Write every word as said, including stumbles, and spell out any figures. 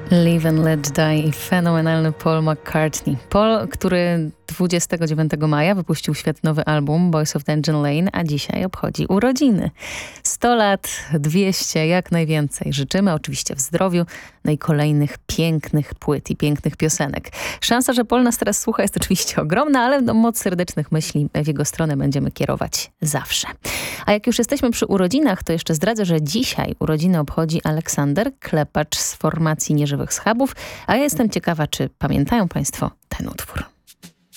Live and Let Die i fenomenalny Paul McCartney. Paul, który dwudziestego dziewiątego maja wypuścił w świat nowy album Boys of Dungeon Lane, a dzisiaj obchodzi urodziny. sto lat, dwieście, jak najwięcej. Życzymy oczywiście w zdrowiu, no i kolejnych pięknych płyt i pięknych piosenek. Szansa, że Paul nas teraz słucha, jest oczywiście ogromna, ale no, moc serdecznych myśli w jego stronę będziemy kierować zawsze. A jak już jesteśmy przy urodzinach, to jeszcze zdradzę, że dzisiaj urodziny obchodzi Aleksander Klepacz z formacji Nieżywych Schabów, a ja jestem ciekawa, czy pamiętają Państwo ten utwór.